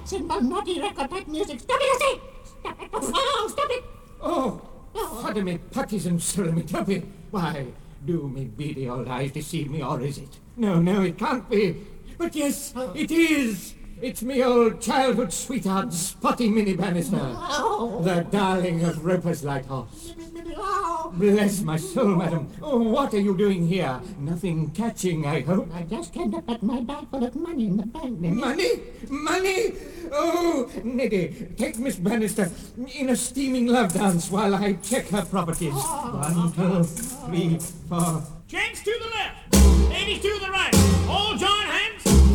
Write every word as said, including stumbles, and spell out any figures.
That's in the naughty record type music. Stop it, I say! Stop it! Oh, stop it! Oh, fodder me putties and stir me tuppy. Why, do me beady old eyes deceive me, or is it? No, no, it can't be. But yes, it is. It's me old childhood sweetheart, Spotty Minnie Bannister, Oh. the darling of Roper's Lighthouse. Oh. Bless my soul, madam. Oh, what are you doing here? Nothing catching, I hope. I just came to put my bag full of money in the bank, Neddy. Money? Money? Oh, Neddy, take Miss Bannister in a steaming love dance while I check her properties. One, two, three, four. Gents to the left, ladies to the right. All join hands.